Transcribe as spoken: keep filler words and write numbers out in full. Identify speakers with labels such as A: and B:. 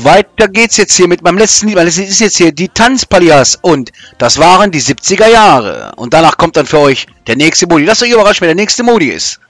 A: weiter geht's jetzt hier mit meinem letzten Lied. Mein letztes Lied ist jetzt hier die Tanzpalias und das waren die siebziger Jahre. Und danach kommt dann für euch der nächste Modi. Lasst euch überraschen, wer der nächste Modi ist.